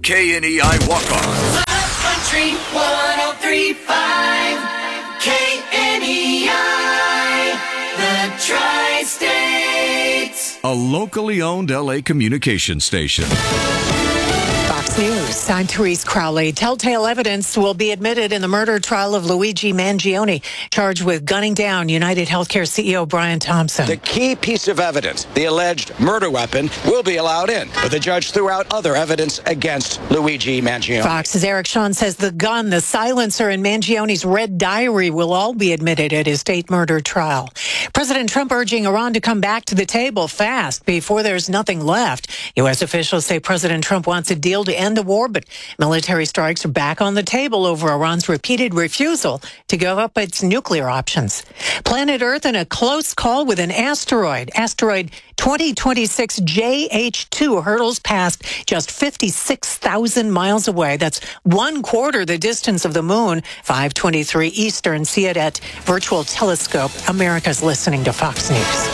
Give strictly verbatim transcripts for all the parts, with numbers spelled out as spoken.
K N E I walk-ons. Country one oh three point five K N E I, the Tri-States. A locally owned L A communication station. Fox News, I'm Therese Crowley. Telltale evidence will be admitted in the murder trial of Luigi Mangione, charged with gunning down United Healthcare C E O Brian Thompson. The key piece of evidence, the alleged murder weapon, will be allowed in, but the judge threw out other evidence against Luigi Mangione. Fox's Eric Shawn says the gun, the silencer, and Mangione's red diary will all be admitted at his state murder trial. President Trump urging Iran to come back to the table fast before there's nothing left. U S officials say President Trump wants a deal to end the war, but military strikes are back on the table over Iran's repeated refusal to give up its nuclear options. Planet Earth in a close call with an asteroid. Asteroid twenty twenty-six J H two hurtles past just fifty-six thousand miles away. That's one quarter the distance of the moon. five twenty-three Eastern. See it at Virtual Telescope. America's listening to Fox News.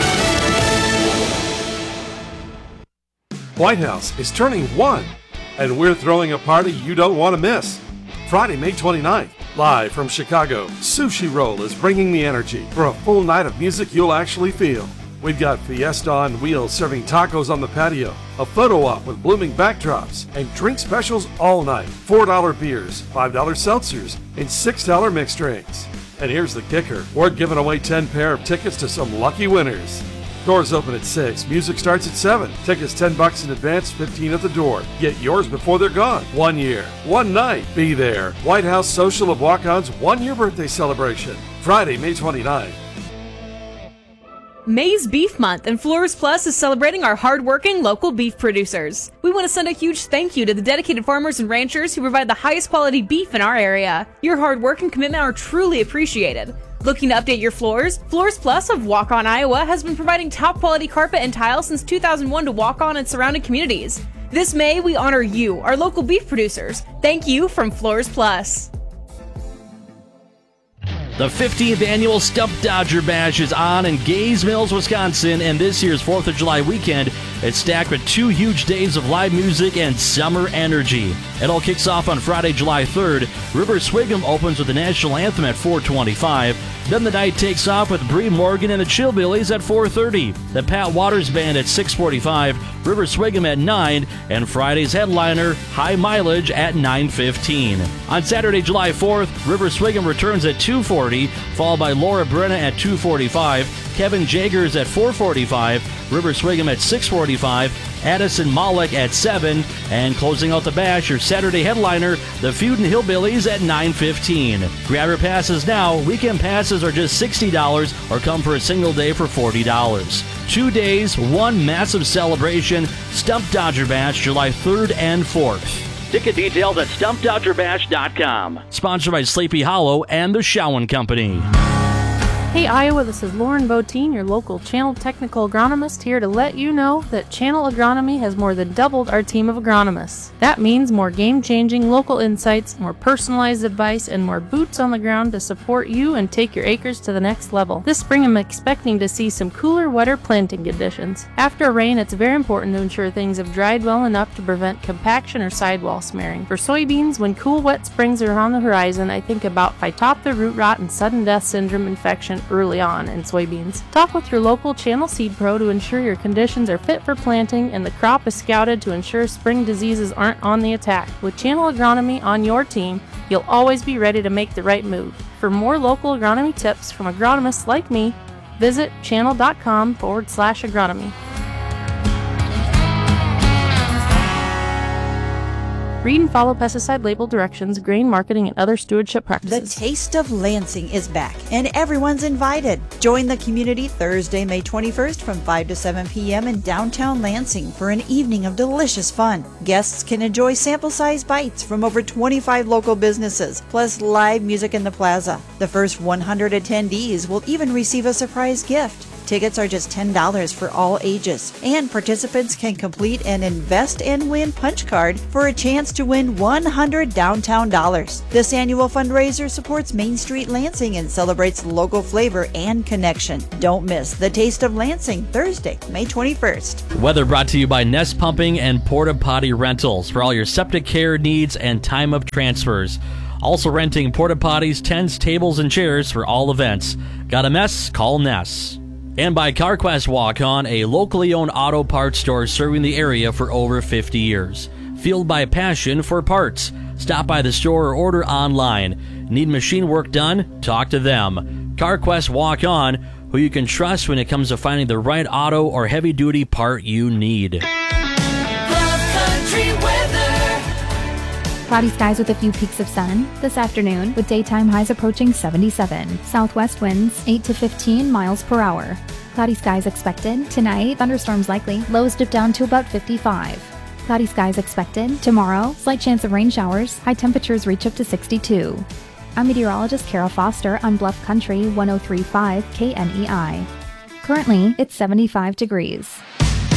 White House is turning one, and we're throwing a party you don't want to miss. Friday, May twenty-ninth, live from Chicago, Sushi Roll is bringing the energy for a full night of music you'll actually feel. We've got Fiesta on wheels serving tacos on the patio, a photo op with blooming backdrops, and drink specials all night. four dollar beers, five dollar seltzers, and six dollar mixed drinks. And here's the kicker, we're giving away ten pair of tickets to some lucky winners. Doors open at six. Music starts at seven. Tickets ten bucks in advance, fifteen at the door. Get yours before they're gone. One year, one night. Be there. White House Social of Walk-On's one-year birthday celebration. Friday, May twenty-ninth. May's Beef Month, and Flores Plus is celebrating our hardworking local beef producers. We want to send a huge thank you to the dedicated farmers and ranchers who provide the highest quality beef in our area. Your hard work and commitment are truly appreciated. Looking to update your floors? Floors Plus of Waukon, Iowa has been providing top quality carpet and tile since two thousand one to Waukon and surrounding communities. This May, we honor you, our local beef producers. Thank you from Floors Plus. The fifteenth annual Stump Dodger Bash is on in Gays Mills, Wisconsin, and this year's fourth of July weekend is stacked with two huge days of live music and summer energy. It all kicks off on Friday, July third. River Swigum opens with the national anthem at four twenty-five. Then the night takes off with Bree Morgan and the Chillbillies at four thirty. The Pat Waters Band at six forty-five. River Swigum at nine. And Friday's headliner, High Mileage, at nine fifteen. On Saturday, July fourth, River Swigum returns at two forty, followed by Laura Brenna at two forty-five. Kevin Jagers at four forty-five. River Swigum at six forty-five. Addison Malek at seven. And closing out the bash, your Saturday headliner, the Feud and Hillbillies at nine fifteen. Grab your passes now. Weekend passes are just sixty dollars or come for a single day for forty dollars. Two days, one massive celebration. Stump Dodger Bash, July third and fourth. Ticket details at stump dodger bash dot com. Sponsored by Sleepy Hollow and the Showen Company. Hey Iowa, this is Lauren Botine, your local Channel Technical Agronomist, here to let you know that Channel Agronomy has more than doubled our team of agronomists. That means more game-changing local insights, more personalized advice, and more boots on the ground to support you and take your acres to the next level. This spring I'm expecting to see some cooler, wetter planting conditions. After a rain, it's very important to ensure things have dried well enough to prevent compaction or sidewall smearing. For soybeans, when cool, wet springs are on the horizon, I think about Phytophthora root rot and sudden death syndrome infection early on in soybeans. Talk with your local Channel Seed Pro to ensure your conditions are fit for planting and the crop is scouted to ensure spring diseases aren't on the attack. With Channel Agronomy on your team, you'll always be ready to make the right move. For more local agronomy tips from agronomists like me, visit channel.com forward slash agronomy. Read and follow pesticide label directions, grain marketing, and other stewardship practices. The Taste of Lansing is back, and everyone's invited. Join the community Thursday, May twenty-first from five to seven p.m. in downtown Lansing for an evening of delicious fun. Guests can enjoy sample-size bites from over twenty-five local businesses, plus live music in the plaza. The first one hundred attendees will even receive a surprise gift. Tickets are just ten dollars for all ages, and participants can complete an Invest and Win punch card for a chance to win one hundred downtown dollars. This annual fundraiser supports Main Street Lansing and celebrates local flavor and connection. Don't miss the Taste of Lansing, Thursday, May twenty-first. Weather brought to you by Nest Pumping and Porta Potty Rentals for all your septic care needs and time of transfers. Also renting porta potties, tents, tables, and chairs for all events. Got a mess? Call Ness. And by CarQuest Walk-On, a locally owned auto parts store serving the area for over fifty years. Fueled by passion for parts. Stop by the store or order online. Need machine work done? Talk to them. CarQuest Walk-On, who you can trust when it comes to finding the right auto or heavy-duty part you need. Cloudy skies with a few peaks of sun this afternoon, with daytime highs approaching seventy-seven. Southwest winds eight to fifteen miles per hour. Cloudy skies expected. Tonight, thunderstorms likely. Lows dip down to about fifty-five. Cloudy skies expected. Tomorrow, slight chance of rain showers. High temperatures reach up to sixty-two. I'm meteorologist Kara Foster on Bluff Country one oh three point five K N E I. Currently, it's seventy-five degrees.